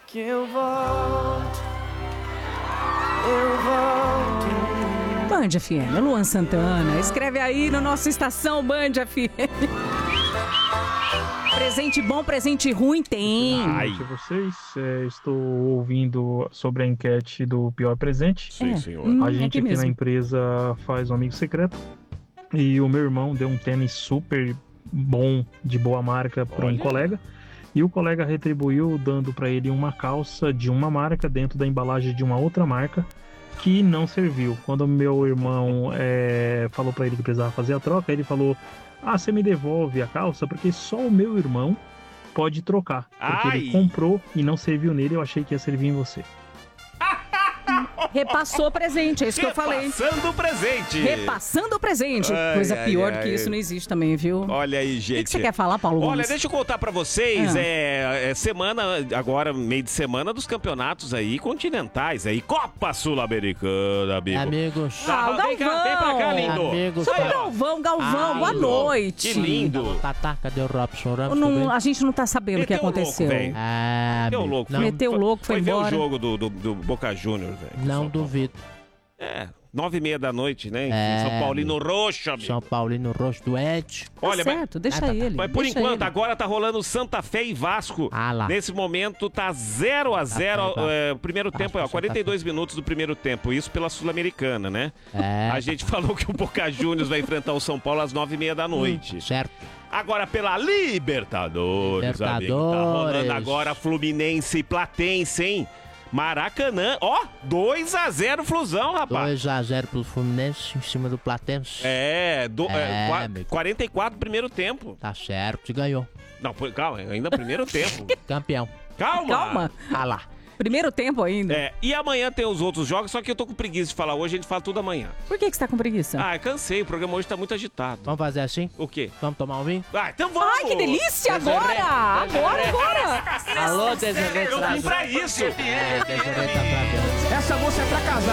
que eu volto. Eu volto. Band FM, Luan Santana. Escreve aí no nosso Estação Band FM. Presente bom, presente ruim tem. Ai. Vocês, estou ouvindo sobre a enquete do pior presente. Sim, senhor. A gente aqui na empresa faz um amigo secreto. E o meu irmão deu um tênis super bom, de boa marca, para um colega. E o colega retribuiu dando para ele uma calça de uma marca dentro da embalagem de uma outra marca que não serviu. Quando meu irmão falou para ele que precisava fazer a troca, ele falou: você me devolve a calça porque só o meu irmão pode trocar. Porque ele comprou e não serviu nele, eu achei que ia servir em você. Repassou o presente, é isso que eu falei. Repassando o presente. Repassando o presente. Coisa pior do que isso não existe também, viu? Olha aí, gente. O que você quer falar, Paulo Gomes? Olha, deixa eu contar pra vocês, semana, agora meio de semana dos campeonatos aí continentais aí, Copa Sul-Americana, amigo. Amigos. Galvão. Vem pra cá, lindo. Amigos. Galvão, boa noite. Que lindo. Tá, cadê o Robson? A gente não tá sabendo o que aconteceu. Meteu louco. Meteu louco, foi embora. Foi ver o jogo do Boca Juniors, velho. Não duvido. 9h30 da noite, né? São Paulino Roxo, amigo. São Paulino Roxo do Ed. Olha, certo, deixa ele. Mas por deixa enquanto, ele. agora tá rolando Santa Fé e Vasco. Lá. Nesse momento tá 0-0. Primeiro tempo, 42 minutos do primeiro tempo. Isso pela Sul-Americana, né? A gente falou que o Boca Juniors vai enfrentar o São Paulo às 9h30 da noite. Certo. Agora pela Libertadores, amigo. Tá rolando agora Fluminense e Platense, hein? Maracanã, 2-0 Flusão, rapaz. 2-0 pro Fluminense em cima do Platense. 44 primeiro tempo. Tá certo, ganhou. Não, calma, ainda primeiro tempo. Campeão. Calma. Lá. Primeiro tempo ainda. E amanhã tem os outros jogos, só que eu tô com preguiça de falar hoje, a gente fala tudo amanhã. Por que você tá com preguiça? Cansei, o programa hoje tá muito agitado. Vamos fazer assim? O quê? Vamos tomar um vinho? Então vamos! Ai, que delícia! Agora! Alô, Desirê. Eu vim pra isso! Desirê tá pra Deus. Essa moça é pra casar.